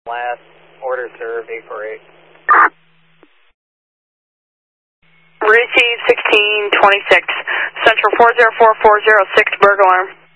Last order served 848. Receive 1626, Central 404-406, burglar alarm.